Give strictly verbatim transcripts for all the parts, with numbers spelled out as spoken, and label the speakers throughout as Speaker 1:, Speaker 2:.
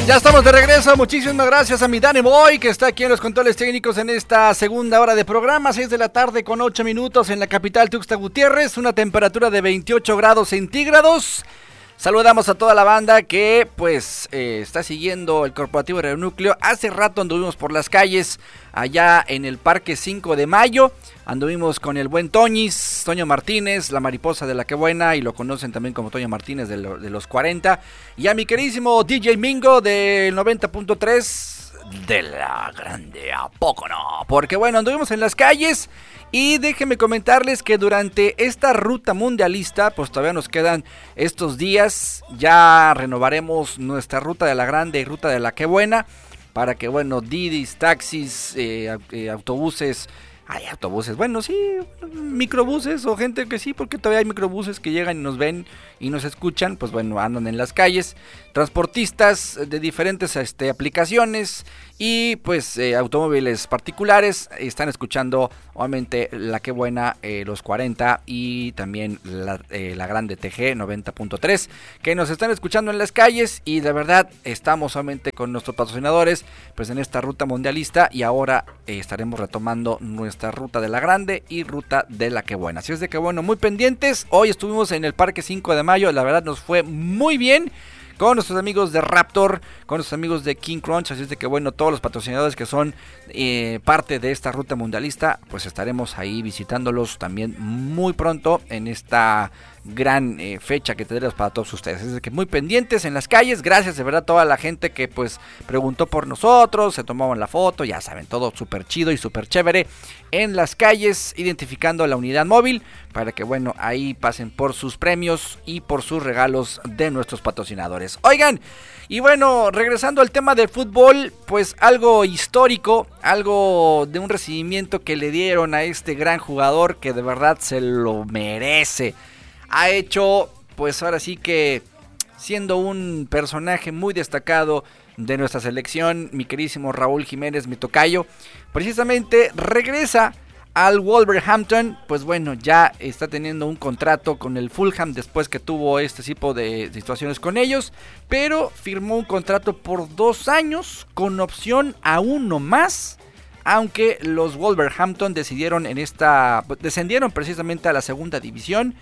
Speaker 1: Ya estamos de regreso, muchísimas gracias a mi Danny Boy que está aquí en los controles técnicos en esta segunda hora de programa, seis de la tarde con ocho minutos en la capital Tuxtla Gutiérrez, una temperatura de veintiocho grados centígrados. Saludamos a toda la banda que pues eh, está siguiendo el Corporativo Radio Núcleo. Hace rato anduvimos por las calles allá en el Parque cinco de Mayo. Anduvimos con el buen Toñis, Toño Martínez, la mariposa de la que buena, y lo conocen también como Toño Martínez de, lo, de los cuarenta. Y a mi queridísimo D J Mingo del noventa punto tres de la grande, ¿a poco no? Porque bueno, anduvimos en las calles. Y déjenme comentarles que durante esta ruta mundialista, pues todavía nos quedan estos días, ya renovaremos nuestra ruta de la grande y ruta de la que buena, para que bueno, Didis, taxis, eh, eh, autobuses, hay autobuses, bueno sí, microbuses o gente que sí, porque todavía hay microbuses que llegan y nos ven y nos escuchan, pues bueno, andan en las calles, transportistas de diferentes este, aplicaciones y pues eh, automóviles particulares están escuchando obviamente la que buena, eh, los cuarenta y también la, eh, la grande T G noventa punto tres que nos están escuchando en las calles, y de verdad estamos obviamente con nuestros patrocinadores pues en esta ruta mundialista, y ahora eh, estaremos retomando nuestra ruta de la grande y ruta de la que buena. Así es de que bueno, muy pendientes. Hoy estuvimos en el Parque cinco de Mayo, la verdad nos fue muy bien con nuestros amigos de Raptor, con nuestros amigos de King Crunch, así es de que bueno, todos los patrocinadores que son eh, parte de esta ruta mundialista, pues estaremos ahí visitándolos también muy pronto en esta gran eh, fecha que tendremos para todos ustedes. Así es de que muy pendientes en las calles. Gracias de verdad a toda la gente que pues preguntó por nosotros, se tomaban la foto, ya saben, todo súper chido y súper chévere en las calles, identificando la unidad móvil para que bueno, ahí pasen por sus premios y por sus regalos de nuestros patrocinadores. Oigan, y bueno, regresando al tema del fútbol, pues algo histórico, algo de un recibimiento que le dieron a este gran jugador que de verdad se lo merece. Ha hecho, pues ahora sí que siendo un personaje muy destacado de nuestra selección, mi queridísimo Raúl Jiménez, mi tocayo, precisamente regresa al Wolverhampton. Pues bueno, ya está teniendo un contrato con el Fulham después que tuvo este tipo de situaciones con ellos, pero firmó un contrato por dos años con opción a uno más, aunque los Wolverhampton decidieron en esta, descendieron precisamente a la segunda división.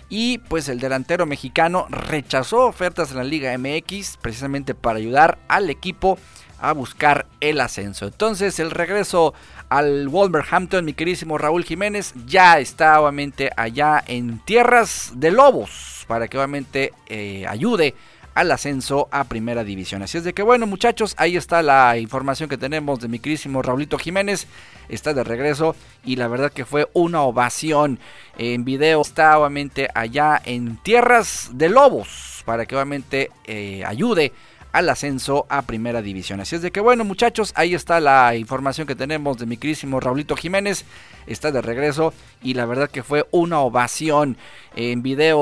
Speaker 1: Y pues el delantero mexicano rechazó ofertas en la Liga M X precisamente para ayudar al equipo a buscar el ascenso. Entonces el regreso al Wolverhampton, mi queridísimo Raúl Jiménez, ya está obviamente allá en tierras de lobos para que obviamente eh, ayude al ascenso a primera división. Así es de que bueno, muchachos, ahí está la información que tenemos de mi queridísimo Raulito Jiménez. Está de regreso y la verdad que fue una ovación. En video está obviamente allá en tierras de lobos para que obviamente eh, ayude al ascenso a primera división. Así es de que bueno, muchachos, ahí está la información que tenemos de mi queridísimo Raulito Jiménez. Está de regreso y la verdad que fue una ovación. En video